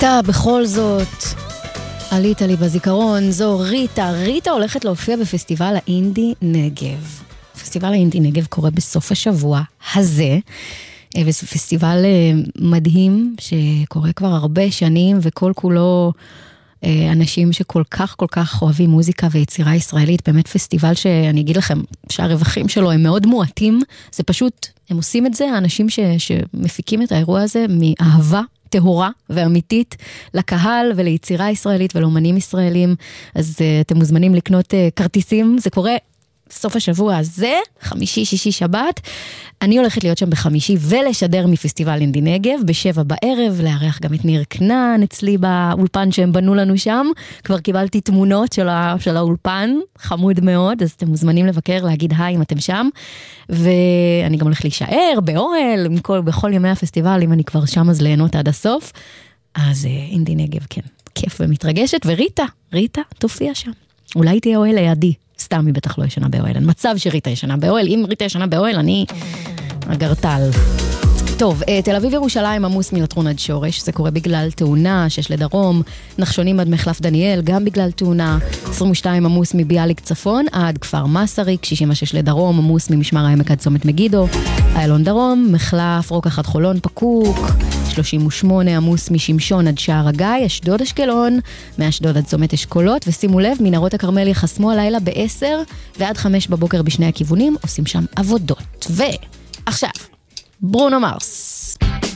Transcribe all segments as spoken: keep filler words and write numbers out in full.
ריטה, בכל זאת, עלית לי בזיכרון, זו ריטה. ריטה הולכת להופיע בפסטיבל האינדי נגב. פסטיבל האינדי נגב קורה בסוף השבוע הזה, וזה פסטיבל מדהים שקורה כבר הרבה שנים, וכל כולו אנשים שכל כך כל כך אוהבים מוזיקה ויצירה ישראלית, באמת פסטיבל שאני אגיד לכם שהרווחים שלו הם מאוד מועטים, זה פשוט, הם עושים את זה, האנשים ש, שמפיקים את האירוע הזה מאהבה טהורה ואמיתית לקהל וליצירה ישראלית ולאומנים ישראלים, אז uh, אתם מוזמנים לקנות uh, כרטיסים, זה קורה סוף השבוע הזה, חמישי, שישי, שבת, אני הולכת להיות שם בחמישי ולשדר מפסטיבל אינדי נגב, בשבע בערב, לארח גם את ניר כנען אצלי באולפן שהם בנו לנו שם, כבר קיבלתי תמונות של, ה, של האולפן, חמוד מאוד, אז אתם מוזמנים לבקר, להגיד היי אם אתם שם, ואני גם הולך להישאר באוהל, כל, בכל ימי הפסטיבל, אם אני כבר שם אז ליהנות עד הסוף, אז אינדי נגב, כן, כיף ומתרגשת, וריטה, ריטה תופיע שם, אולי תהיה אוהל לידי, סתם היא בטח לא ישנה באוהל, אין מצב שריטה ישנה באוהל, אם ריטה ישנה באוהל, אני אגרטל. טוב, תל אביב ירושלים עמוס מלטרון עד שורש, זה קורה בגלל תאונה, שש לדרום, נחשונים עד מחלף דניאל, גם בגלל תאונה, עשרים ושתיים עמוס מביאליק צפון, עד כפר מסריק, שישים ושש לדרום, עמוס ממשמר העמק עד צומת מגידו, איילון דרום, מחלף רוקח עד חולון פקוק, שלושים ושמונה עמוס משמשון עד שער הגיא, אשדוד אשקלון, מאשדוד עד צומת אשכולות, ושימו לב, מנהרות הכרמל יחסמו הלילה בעשר, ועד חמש בבוקר בשני הכיוונים, עושים שם עבודות. ועכשיו, ברונו מרס.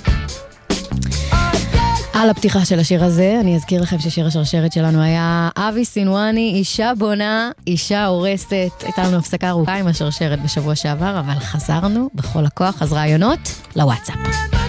על הפתיחה של השיר הזה, אני אזכיר לכם ששיר השרשרת שלנו היה אבי סינואני, אישה בונה, אישה הורסת. הייתה לנו הפסקה ארוכה עם השרשרת בשבוע שעבר, אבל חזרנו בכל הכוח, אז רעיונות לוואטסאפ.